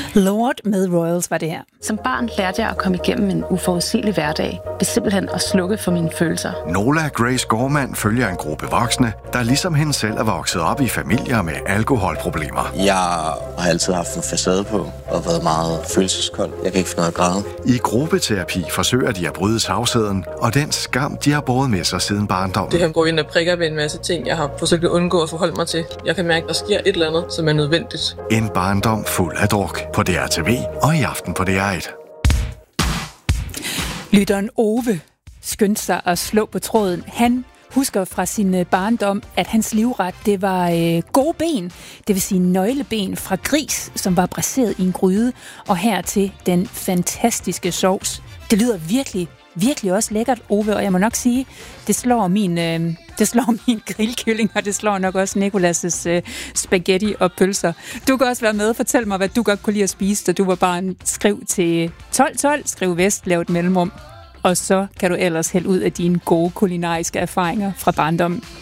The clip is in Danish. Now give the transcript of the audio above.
Lord med Royals var det her. Som barn lærte jeg at komme igennem en uforudsigelig hverdag, ved simpelthen at slukke for mine følelser. Nola Grace Gorman følger en gruppe voksne, der ligesom hende selv er vokset op i familier med alkoholproblemer. Jeg har altid haft en facade på og været meget følelseskold. Jeg kan ikke finde noget at græde. I gruppeterapi forsøger de at bryde tavsheden og den skam, de har båret med sig siden barndommen. Det her går ind og prikker ved en masse ting, jeg har forsøgt at undgå at forholde mig til. Jeg kan mærke, at der sker et eller andet, som er nødvendigt. En barndom fuld af druk på DRTV og i aften på DR1. Lytteren Ove skyndte sig at slå på tråden. Han husker fra sin barndom, at hans livret, det var gode ben, det vil sige nøgleben fra gris, som var braseret i en gryde, og hertil den fantastiske sovs. Det lyder virkelig også lækkert, Ove, og jeg må nok sige, det slår min grillkylling, og det slår nok også Nicolas' spaghetti og pølser. Du kan også være med. Fortæl mig, hvad du godt kunne lide at spise, da du var barn. Skriv til 1212, skriv vest, lav et mellemrum, og så kan du ellers hælde ud af dine gode kulinariske erfaringer fra barndommen.